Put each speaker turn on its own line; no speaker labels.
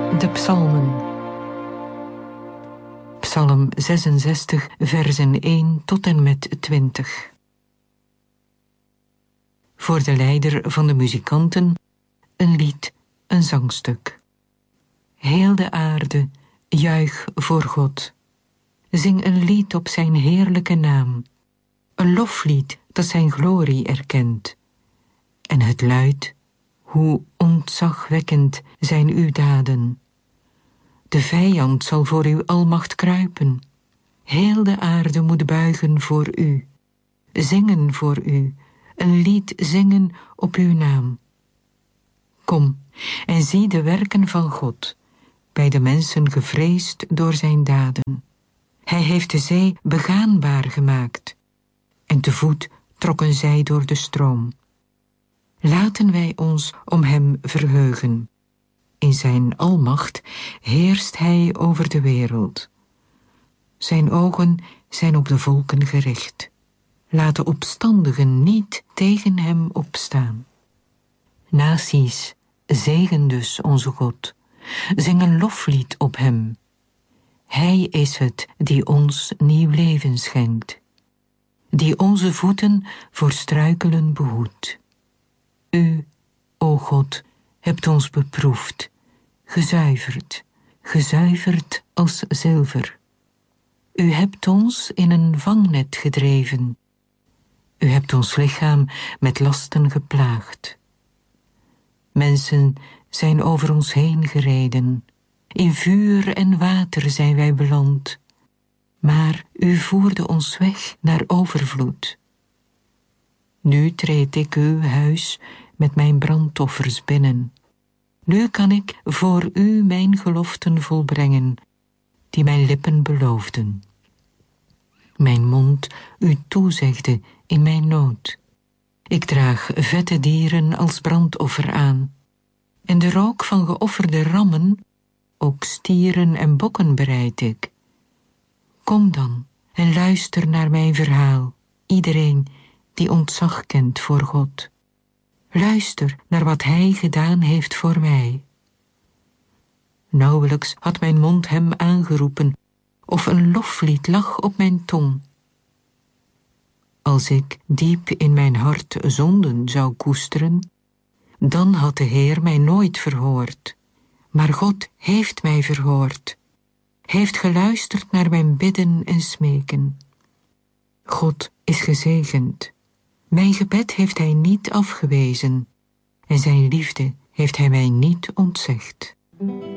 De psalmen. Psalm 66, versen 1 tot en met 20. Voor de leider van de muzikanten een lied, een zangstuk. Heel de aarde, juich voor God. Zing een lied op zijn heerlijke naam. Een loflied dat zijn glorie erkent. En het luidt, hoe ontzagwekkend zijn uw daden. De vijand zal voor uw almacht kruipen. Heel de aarde moet buigen voor u. Zingen voor u, een lied zingen op uw naam. Kom en zie de werken van God, bij de mensen gevreesd door zijn daden. Hij heeft de zee begaanbaar gemaakt, en te voet trokken zij door de stroom. Laten wij ons om hem verheugen. In zijn almacht heerst hij over de wereld. Zijn ogen zijn op de volken gericht. Laat de opstandigen niet tegen hem opstaan. Naties, zegen dus onze God. Zing een loflied op hem. Hij is het die ons nieuw leven schenkt. Die onze voeten voor struikelen behoedt. U, o God, hebt ons beproefd, gezuiverd als zilver. U hebt ons in een vangnet gedreven. U hebt ons lichaam met lasten geplaagd. Mensen zijn over ons heen gereden. In vuur en water zijn wij beland. Maar u voerde ons weg naar overvloed. Nu treed ik uw huis met mijn brandoffers binnen. Nu kan ik voor u mijn geloften volbrengen, die mijn lippen beloofden. Mijn mond u toezegde in mijn nood. Ik draag vette dieren als brandoffer aan. En de rook van geofferde rammen, ook stieren en bokken bereid ik. Kom dan en luister naar mijn verhaal, iedereen die ontzag kent voor God. Luister naar wat hij gedaan heeft voor mij. Nauwelijks had mijn mond hem aangeroepen, of een loflied lag op mijn tong. Als ik diep in mijn hart zonden zou koesteren, dan had de Heer mij nooit verhoord. Maar God heeft mij verhoord, heeft geluisterd naar mijn bidden en smeken. God is gezegend. Mijn gebed heeft hij niet afgewezen, en zijn liefde heeft hij mij niet ontzegd.